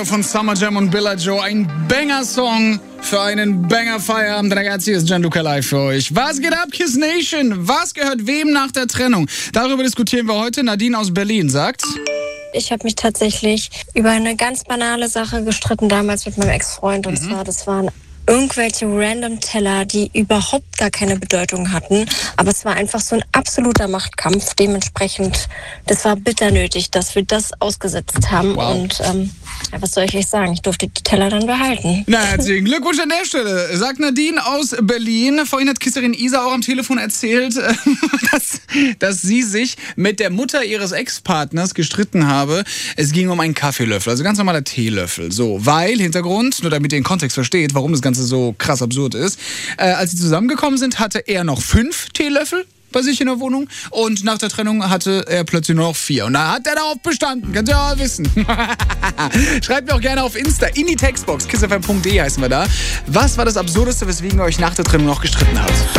Von Summer Jam und Billa Joe, ein Banger-Song für einen Banger-Feierabend. Ragazzi, ist Gianluca live für euch. Was geht ab, Kiss Nation? Was gehört wem nach der Trennung? Darüber diskutieren wir heute. Nadine aus Berlin sagt: Ich habe mich tatsächlich über eine ganz banale Sache gestritten damals mit meinem Ex-Freund. Und zwar, das waren irgendwelche random Teller, die überhaupt gar keine Bedeutung hatten. Aber es war einfach so ein absoluter Machtkampf. Dementsprechend, das war bitter nötig, dass wir das ausgesetzt haben. Wow. Und was soll ich euch sagen? Ich durfte die Teller dann behalten. Na, herzlichen Glückwunsch an der Stelle, sagt Nadine aus Berlin. Vorhin hat Kisserin Isa auch am Telefon erzählt, dass sie sich mit der Mutter ihres Ex-Partners gestritten habe. Es ging um einen Kaffeelöffel, also ganz normaler Teelöffel. So, weil, Hintergrund, nur damit ihr den Kontext versteht, warum das Ganze so krass absurd ist. Als sie zusammengekommen sind, hatte er noch 5 Teelöffel bei sich in der Wohnung und nach der Trennung hatte er plötzlich nur noch 4. Und da hat er darauf bestanden, könnt ihr ja wissen. Schreibt mir auch gerne auf Insta, in die Textbox, kissfm.de heißen wir da. Was war das Absurdeste, weswegen ihr euch nach der Trennung noch gestritten habt?